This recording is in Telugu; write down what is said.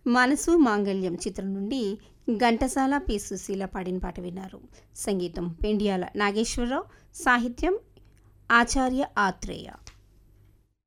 మనసు మాంగళ్యం చిత్రం నుండి ఘంటసాల పి సుశీల పాడిన పాట విన్నారు. సంగీతం పెండియాల నాగేశ్వరరావు, సాహిత్యం ఆచార్య ఆత్రేయ.